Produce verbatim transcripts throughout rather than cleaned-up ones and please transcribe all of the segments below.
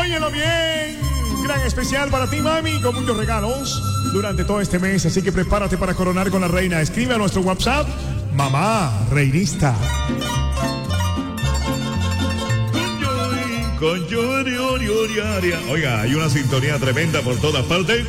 Óyelo bien. Gran especial para ti, mami, con muchos regalos durante todo este mes. Así que prepárate para coronar con la reina. Escribe a nuestro WhatsApp, mamá reinista. Con Yuri, Yuri, Yuri. Oiga, hay una sintonía tremenda por todas partes.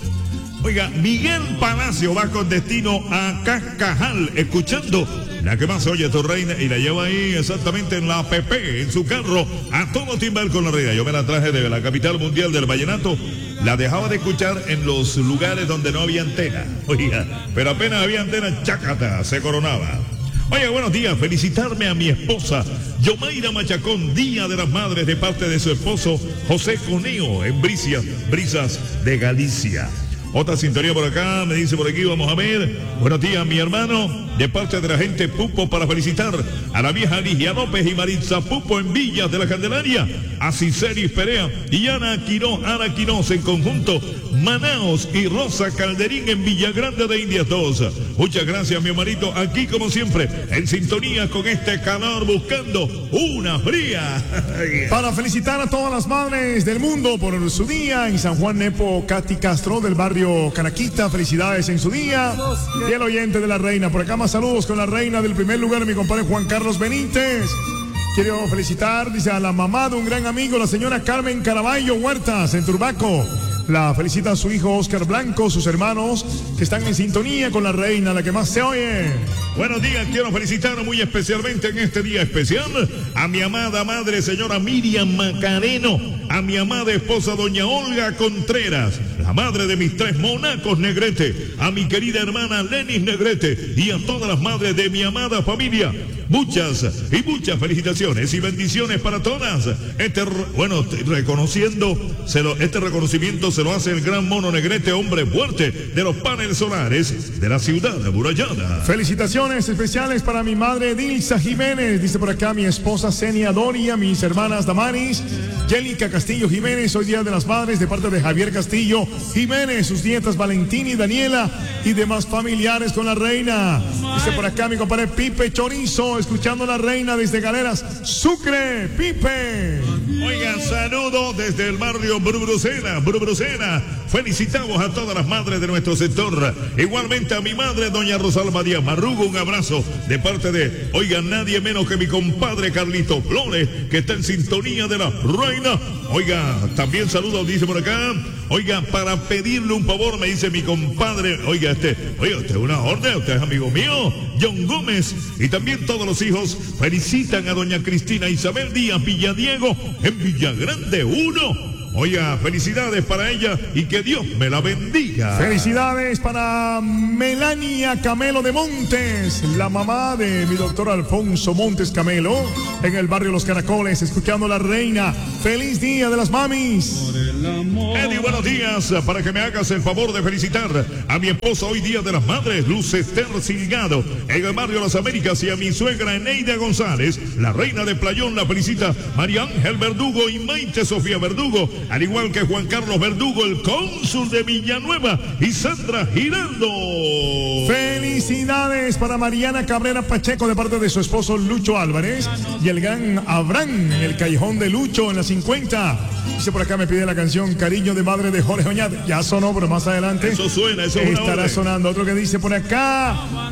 Oiga, Miguel Palacio va con destino a Cascajal, escuchando la que más oye tu reina, y la lleva ahí exactamente en la P P, en su carro, a todo timbal con la reina. Yo me la traje de la capital mundial del vallenato. La dejaba de escuchar en los lugares donde no había antena. Oiga, pero apenas había antena, chácata, se coronaba. Oiga, buenos días, felicitarme a mi esposa Yomaira Machacón, Día de las Madres, de parte de su esposo José Coneo, en Brisas, Brisas de Galicia. Otra sintonía por acá, me dice por aquí, vamos a ver. Buenos días, mi hermano, de parte de la gente Pupo, para felicitar a la vieja Ligia López y Maritza Pupo en Villas de la Candelaria, a Ciceris Perea y Ana Quiró, Ana Quirós en conjunto, Manaos y Rosa Calderín en Villagrande de Indias dos. Muchas gracias, mi hermanito, aquí como siempre, en sintonía con este calor, buscando una fría. Para felicitar a todas las madres del mundo por su día, en San Juan Nepo, Katy Castro del barrio Canaquita, felicidades en su día. Y el oyente de la reina, por acá más saludos con la reina del primer lugar, mi compadre Juan Carlos Benítez. Quiero felicitar, dice, a la mamá de un gran amigo, la señora Carmen Caraballo Huertas, en Turbaco. La felicita a su hijo Oscar Blanco, sus hermanos que están en sintonía con la reina, la que más se oye. Buenos días, quiero felicitar muy especialmente en este día especial a mi amada madre, señora Miriam Macareno, a mi amada esposa, doña Olga Contreras, la madre de mis tres monacos Negrete, a mi querida hermana Lenis Negrete y a todas las madres de mi amada familia. Muchas y muchas felicitaciones y bendiciones para todas. Este, bueno, reconociendo, se lo, este reconocimiento se lo hace el gran mono Negrete, hombre fuerte de los paneles solares de la ciudad amurallada. Felicitaciones especiales para mi madre Dilsa Jiménez, dice por acá mi esposa Senia Doria, mis hermanas Damaris, Yélica Castillo Jiménez, hoy día de las madres, de parte de Javier Castillo Jiménez, sus nietas Valentina y Daniela y demás familiares con la reina. Dice por acá mi compadre Pipe Chorizo, escuchando la reina desde Galeras, Sucre, Pipe. Oigan, saludo desde el barrio Brubrusena, Brubrusena. Felicitamos a todas las madres de nuestro sector. Igualmente a mi madre, doña Rosalba Díaz Marrugo, un abrazo de parte de, oigan, nadie menos que mi compadre Carlito Flores, que está en sintonía de la reina. Oiga, también saludo, dice por acá. Oiga, para pedirle un favor, me dice mi compadre, oiga, este, oiga, usted es una orden, usted es amigo mío, John Gómez, y también todos los hijos felicitan a doña Cristina Isabel Díaz Villadiego en Villagrande uno. Oiga, felicidades para ella y que Dios me la bendiga. Felicidades para Melania Camelo de Montes, la mamá de mi doctor Alfonso Montes Camelo, en el barrio Los Caracoles, escuchando la reina. Feliz día de las mamis. Eddie, buenos días, para que me hagas el favor de felicitar a mi esposa hoy día de las madres, Luz Esther Silgado, en el barrio Las Américas, y a mi suegra Eneida González, la reina de Playón, la felicita María Ángel Verdugo y Maite Sofía Verdugo, al igual que Juan Carlos Verdugo, el cónsul de Villanueva, y Sandra Giraldo. Felicidades para Mariana Cabrera Pacheco, de parte de su esposo Lucho Álvarez, y el gran Abraham, en el Callejón de Lucho, en la cincuenta. Dice por acá, me pide la canción Cariño de Madre de Jorge Oñate. Ya sonó, pero más adelante eso suena, eso es una estará orden. sonando. Otro que dice por acá,